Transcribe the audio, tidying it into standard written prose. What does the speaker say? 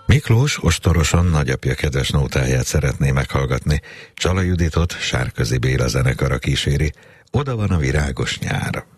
Miklós ostorosan nagyapja kedves nótáját szeretné meghallgatni. Csala Juditot Sárközi Béla zenekara kíséri. Oda van a virágos nyár.